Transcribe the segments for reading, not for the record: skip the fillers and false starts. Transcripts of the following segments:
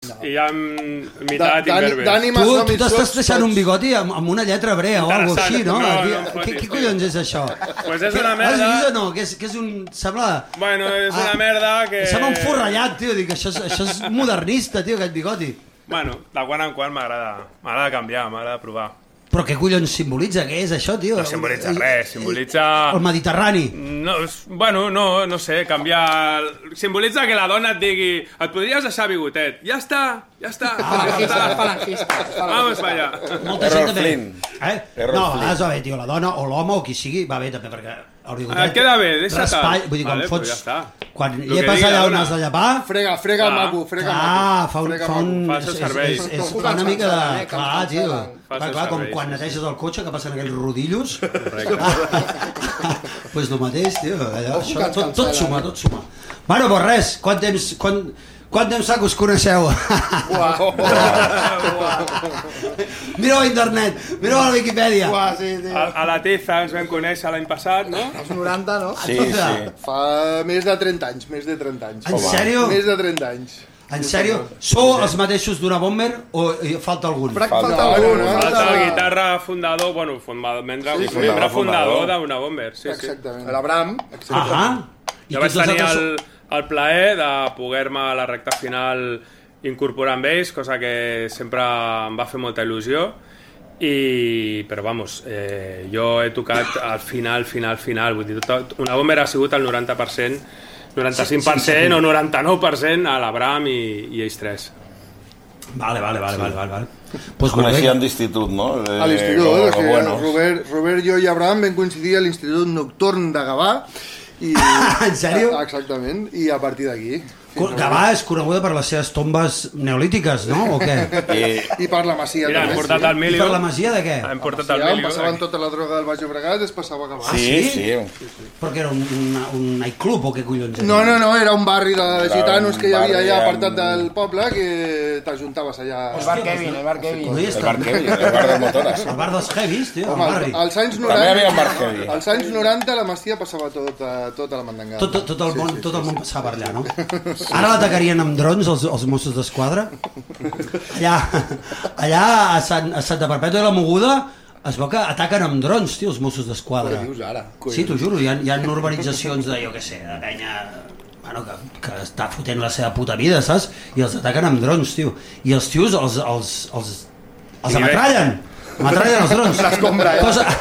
i ja meitat imberbe. Tu t'estàs deixant un bigoti amb una lletra hebrea o alguna així, no? Què collons és això? Pues és una merda... Has vist o no? Que és un... Sembla... Bueno, és una merda que... Sembla un forrellat, tio. Dic, això és modernista, tio, aquest bigoti. Bueno, de quan en quan m'agrada canviar, m'agrada provar. Però què collons simbolitza? Què és això, tio? No simbolitza res, simbolitza... El Mediterrani. No, bueno, no sé, canviar... Simbolitza que la dona et digui et podries deixar bigotet. Ja està. Falangista. Vamos allà. Molta gent també... No, Flynn. va bé, tio, la dona o l'home o qui sigui, va bé també, perquè el bigotet... Et queda bé, deixa tal. Vull dir, quan vale, fots... Ja està. Quan llepes allà on has de llepar... Frega el maco, frega el maco. Fa el seu servei. És una mica de... Clar, tio. Clar, com servei, quan neteges el cotxe que passen aquells rodillos. Pues el mateix, tio. Allò, tot suma. Bueno, pues res, quant temps fa que us coneixeu? Mireu a internet, mireu a la Viquipèdia. A la Teza ens vam conèixer l'any passat, no? Els 90, no? Sí. Fa més de 30 anys. En sèrio? Més de 30 anys. En sèrio? Sou els mateixos d'una bomber o falta algun? Falta algun, no? Falta el guitarra fundador, membre fundador d'una bomber. Sí. Exactament. L'Abram. Jo vaig tenir el plaer de poder-me a la recta final incorporar amb ells, cosa que sempre em va fer molta il·lusió. Però vamos, jo he tocat al final, vull dir, una bomber ha sigut el 90%, 95% o 99% a l'Abram i ells tres. Vale. Pues coneixien d'institut, no? A l'institut, Robert, jo i Abram vam coincidir a l'Institut Nocturn de Gavà. En sèrio? Exactament, i a partir d'aquí. Gavà és coneguda per les seves tombes neolítiques, no? O què? I per la Masia. Mira, hem portat el I Milio. per la Masia de què? Hem portat el On Milio. passaven tota la droga del Baix Llobregat, es passava a Gavà. Sí. Però que era un nightclub o què collons era? No, era un barri de gitanos que hi havia allà apartat del poble que t'ajuntaves allà. El bar Kevin. No hi El està. bar Kevin, el bar de motores. El bar dels heavies, tio, el Home, barri. als anys També hi havia 90, bar heavy. als anys 90 la Masia passava tota la mandangada. Tot el món passava per allà, no? Ara l'atacarien amb drons els Mossos d'Esquadra. Allà a Santa Perpètua de la Moguda es veu que ataquen amb drons, tio, els Mossos d'Esquadra. Què dius ara? Sí, t'ho juro, hi ha urbanitzacions de, jo què sé, de penya... Bueno, que està fotent la seva puta vida, saps? I els ataquen amb drons, tio. I els tios els ametrallen. Ametrallen els drons. L'escombra,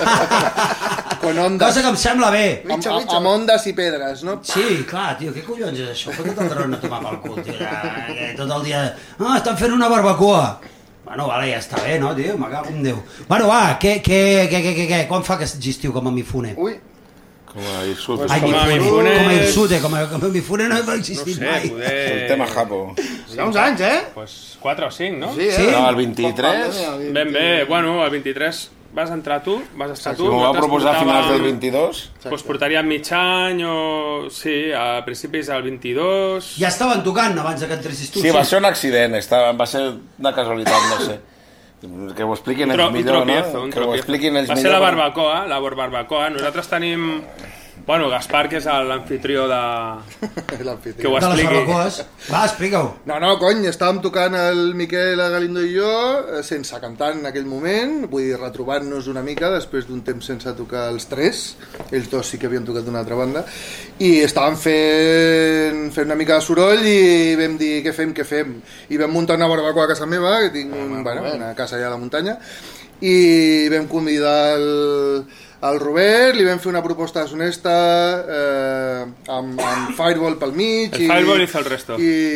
Con ondes. Cosa que em sembla bé. Amb ondes i pedres, no? Sí, clar, tio, què collons és això? Fot el dron a tomar pel cul, tio. Tot el dia... estan fent una barbacoa. Bueno, vale, ja està bé, no, tio? Me cago en Déu. Bueno, va, què? Quan fa aquest estiu com a Mifune? Ui. Com a Irsut. Ai, Mifune. Com a Irsute, com a Mifune no ha existit mai. El tema Japo. Fa uns anys, Pues 4 o 5, no? Sí, No, el 23... Ben bé, bueno, el 23 vas entrar tu, vas estar tu. Si m'ho va proposar a finals del 22... Doncs portaríem mig any o... Sí, a principis del 22... Ja estaven tocant abans que entressis tu. Sí, va ser un accident, va ser una casualitat, no sé. Que ho expliquin ells millor, no? Que ho expliquin ells millor. Va ser la barbacoa. Nosaltres tenim... Bueno, Gaspar, que és l'amfitrió de... Que ho De les expliqui. barbacoes. Va, explica-ho. No, cony, estàvem tocant el Miquel, el Galindo i jo, sense cantar en aquell moment, vull dir, retrobant-nos una mica després d'un temps sense tocar els tres, ells dos sí que havien tocat d'una altra banda, i estàvem fent una mica de soroll i vam dir què fem, i vam muntar una barbacoa a casa meva, que tinc una casa allà a la muntanya, i vam convidar el Robert, li vam fer una proposta deshonesta amb Fireball pel mig El Fireball hizo el resto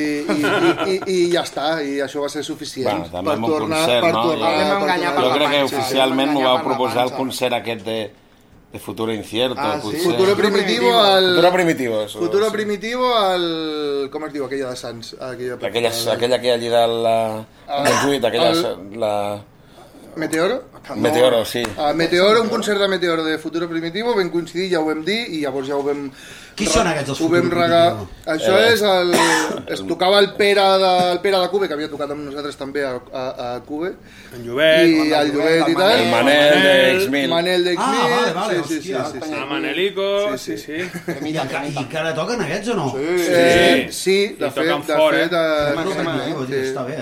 i ja està, i això va ser suficient per tornar, jo crec que oficialment m'ho va proposar el concert aquest de Futuro Incierto, Futuro Primitivo Futuro Primitivo al... com es diu aquella de Sants? Aquella que hi ha allí del Lluit, aquella... Meteoro, sí. Meteoro, un concert de Meteoro de Futuro Primitivo, vam coincidir, ja ho vam dir, i llavors ja ho vam... Qui són aquests, els Futuro Primitivo? Això és el... Es tocava el Pere de Cube, que havia tocat amb nosaltres també a Cube. En Llobet. I el Llobet i tal. El Manel d'X-1000. Manel d'X-1000. Vale, sí. El Manelico, sí. I encara toquen aquests o no? Sí, de fet... Està bé.